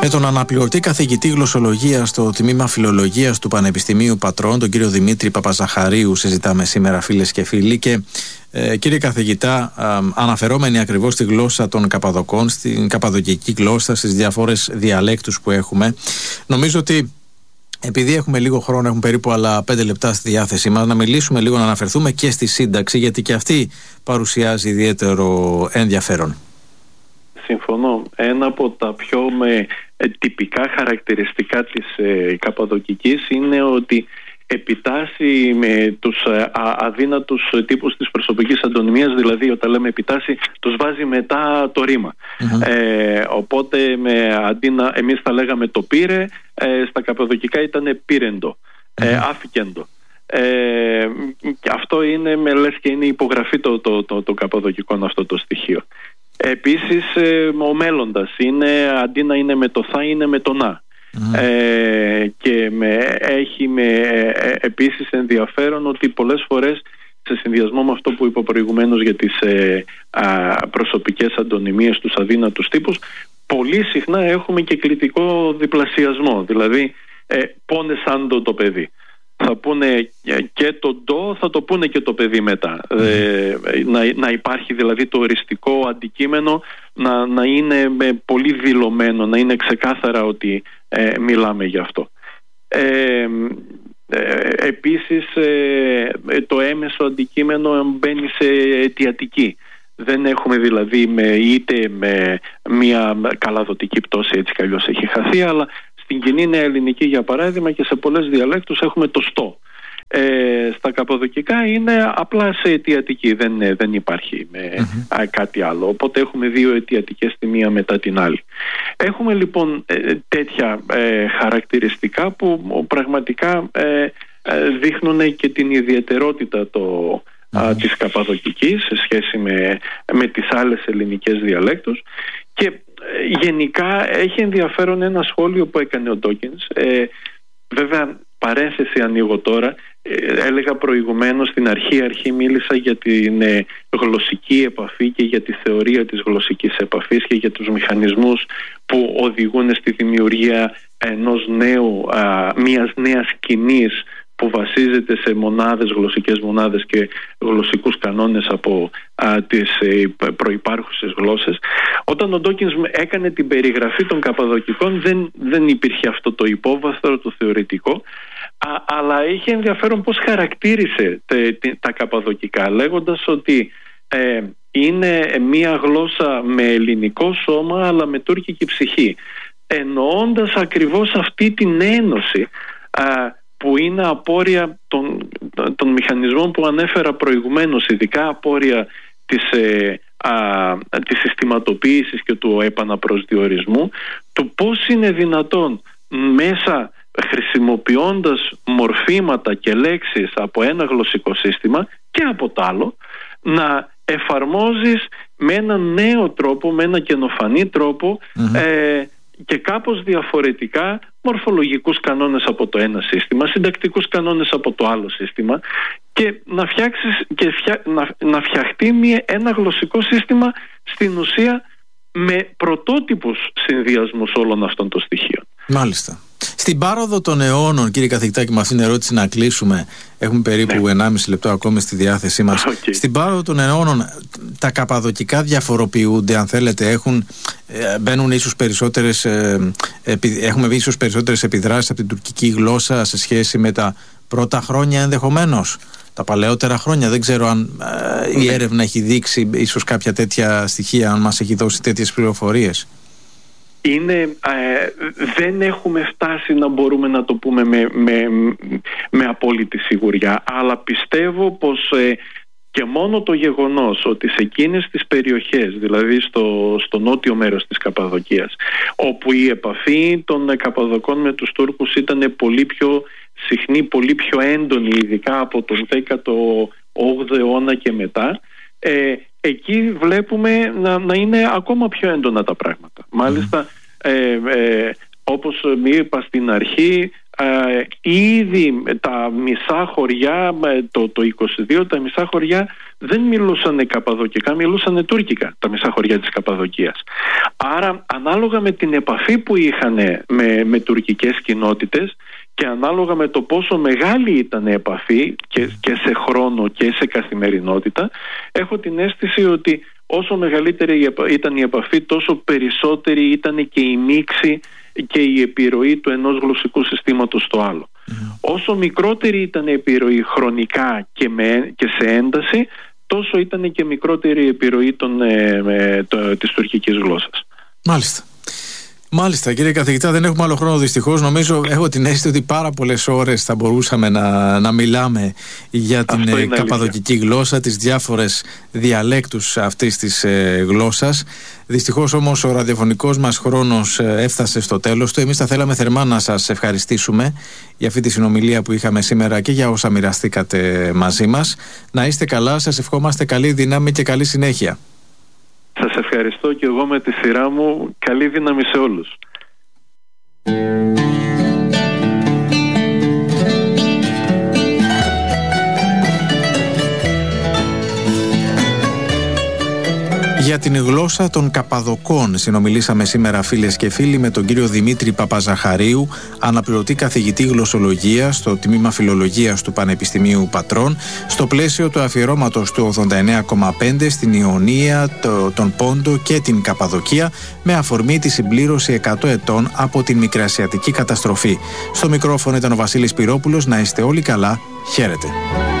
Με τον αναπληρωτή καθηγητή γλωσσολογίας στο τμήμα Φιλολογίας του Πανεπιστημίου Πατρών, τον κύριο Δημήτρη Παπαζαχαρίου, συζητάμε σήμερα, φίλες και φίλοι. Και κύριε καθηγητά, αναφερόμενοι ακριβώς στη γλώσσα των Καπαδοκών, στην καπαδοκική γλώσσα, στις διάφορες διαλέκτους που έχουμε, νομίζω ότι επειδή έχουμε λίγο χρόνο, έχουμε περίπου άλλα 5 λεπτά στη διάθεσή μας, να μιλήσουμε λίγο, να αναφερθούμε και στη σύνταξη, γιατί και αυτή παρουσιάζει ιδιαίτερο ενδιαφέρον. Συμφωνώ. Ένα από τα πιο τυπικά χαρακτηριστικά της καπαδοκικής είναι ότι επιτάσσει με τους αδύνατους τύπους της προσωπικής αντωνυμίας, δηλαδή όταν λέμε επιτάσσει τους βάζει μετά το ρήμα. Οπότε αντί να εμείς θα λέγαμε το πήρε, στα καπαδοκικά ήταν πήρεντο, άφηκεντο. Και αυτό είναι, λες και είναι υπογραφή το καπαδοκικών αυτό το στοιχείο. Επίσης ο μέλλοντας είναι, αντί να είναι με το θα, είναι με το να. Και έχει επίσης ενδιαφέρον ότι πολλές φορές, σε συνδυασμό με αυτό που είπα προηγουμένως για τις προσωπικές αντωνυμίες, τους αδύνατους τύπους, πολύ συχνά έχουμε και κλητικό διπλασιασμό. Δηλαδή πόνε σαν το παιδί. Θα πούνε και το ντο, θα το πούνε και το παιδί μετά. Να υπάρχει δηλαδή το οριστικό αντικείμενο να είναι πολύ δηλωμένο, να είναι ξεκάθαρα ότι μιλάμε γι' αυτό. Επίσης το έμεσο αντικείμενο μπαίνει σε αιτιατική. Δεν έχουμε δηλαδή είτε με μια καλαδοτική πτώση, έτσι κι αλλιώς έχει χαθεί, αλλά στην κοινή νέα ελληνική, για παράδειγμα, και σε πολλές διαλέκτους έχουμε το στο. Στα καπαδοκικά είναι απλά σε αιτιατική, δεν υπάρχει κάτι άλλο. Οπότε έχουμε δύο αιτιατικές τη μία μετά την άλλη. Έχουμε λοιπόν τέτοια χαρακτηριστικά που πραγματικά δείχνουν και την ιδιαιτερότητα της καπαδοκικής σε σχέση με τις άλλες ελληνικές διαλέκτους. Και γενικά έχει ενδιαφέρον ένα σχόλιο που έκανε ο Ντόκινς. Βέβαια, παρένθεση ανοίγω τώρα, έλεγα προηγουμένως στην αρχή μίλησα για την γλωσσική επαφή και για τη θεωρία της γλωσσικής επαφής και για τους μηχανισμούς που οδηγούν στη δημιουργία μιας νέας σκηνής που βασίζεται σε γλωσσικές μονάδες και γλωσσικούς κανόνες από τις προϋπάρχουσες γλώσσες. Όταν ο Ντόκινς έκανε την περιγραφή των καπαδοκικών δεν υπήρχε αυτό το υπόβαθρο, το θεωρητικό, αλλά είχε ενδιαφέρον πώς χαρακτήρισε τα καπαδοκικά, λέγοντας ότι είναι μια γλώσσα με ελληνικό σώμα αλλά με τουρκική ψυχή, εννοώντας ακριβώς αυτή την ένωση που είναι απόρρια των μηχανισμών που ανέφερα προηγουμένως, ειδικά απόρρια της συστηματοποίησης και του επαναπροσδιορισμού, του πώς είναι δυνατόν μέσα χρησιμοποιώντας μορφήματα και λέξεις από ένα γλωσσικό σύστημα και από το άλλο να εφαρμόζεις με ένα νέο τρόπο, με ένα καινοφανή τρόπο και κάπως διαφορετικά μορφολογικούς κανόνες από το ένα σύστημα, συντακτικούς κανόνες από το άλλο σύστημα, και να φτιάξεις και να φτιαχτεί ένα γλωσσικό σύστημα στην ουσία με πρωτότυπους συνδυασμούς όλων αυτών των στοιχείων. Μάλιστα. Στην πάροδο των αιώνων, κύριε καθηγητά, και με αυτήν την ερώτηση να κλείσουμε, έχουμε περίπου 1,5 λεπτό ακόμη στη διάθεσή μας. Στην πάροδο των αιώνων τα καπαδοκικά διαφοροποιούνται, αν θέλετε, μπαίνουν ίσως περισσότερες, έχουμε ίσως περισσότερες επιδράσεις από την τουρκική γλώσσα σε σχέση με τα πρώτα χρόνια ενδεχομένως, τα παλαιότερα χρόνια. Δεν ξέρω αν η έρευνα έχει δείξει ίσως κάποια τέτοια στοιχεία, αν μας έχει δώσει τέτοιες πληροφορίες. Δεν έχουμε φτάσει να μπορούμε να το πούμε με απόλυτη σιγουριά, αλλά πιστεύω πως και μόνο το γεγονός ότι σε εκείνες τις περιοχές, δηλαδή στο νότιο μέρος της Καπαδοκίας, όπου η επαφή των Καπαδοκών με τους Τούρκους ήταν πολύ πιο συχνή, πολύ πιο έντονη, ειδικά από τον 18ο αιώνα και μετά, εκεί βλέπουμε να είναι ακόμα πιο έντονα τα πράγματα. Μάλιστα, όπως είπα στην αρχή, ήδη τα μισά χωριά, το 22 τα μισά χωριά δεν μιλούσαν καπαδοκικά, μιλούσαν τουρκικά τα μισά χωριά της Καπαδοκίας. Άρα ανάλογα με την επαφή που είχαν με τουρκικές κοινότητες και ανάλογα με το πόσο μεγάλη ήταν η επαφή και σε χρόνο και σε καθημερινότητα, έχω την αίσθηση ότι όσο μεγαλύτερη ήταν η επαφή, τόσο περισσότερη ήταν και η μίξη και η επιρροή του ενός γλωσσικού συστήματος στο άλλο. Όσο μικρότερη ήταν η επιρροή χρονικά και σε ένταση, τόσο ήταν και μικρότερη η επιρροή της τουρκικής γλώσσας. Μάλιστα, κύριε καθηγητά, δεν έχουμε άλλο χρόνο δυστυχώς. Νομίζω, έχω την αίσθηση ότι πάρα πολλές ώρες θα μπορούσαμε να μιλάμε για την καπαδοκική γλώσσα, τις διάφορες διαλέκτους αυτής της γλώσσας. Δυστυχώς όμως ο ραδιοφωνικός μας χρόνος έφτασε στο τέλος του. Εμείς θα θέλαμε θερμά να σας ευχαριστήσουμε για αυτή τη συνομιλία που είχαμε σήμερα και για όσα μοιραστήκατε μαζί μας. Να είστε καλά, σας ευχόμαστε καλή δύναμη και καλή συνέχεια. Σας ευχαριστώ και εγώ με τη σειρά μου. Καλή δύναμη σε όλους. Για την γλώσσα των Καπαδοκών συνομιλήσαμε σήμερα, φίλες και φίλοι, με τον κύριο Δημήτρη Παπαζαχαρίου, αναπληρωτή καθηγητή γλωσσολογίας στο Τμήμα Φιλολογίας του Πανεπιστημίου Πατρών, στο πλαίσιο του αφιερώματος του 89,5 στην Ιωνία, τον Πόντο και την Καπαδοκία, με αφορμή τη συμπλήρωση 100 ετών από την Μικρασιατική καταστροφή. Στο μικρόφωνο ήταν ο Βασίλης Πυρόπουλος. Να είστε όλοι καλά. Χαίρετε.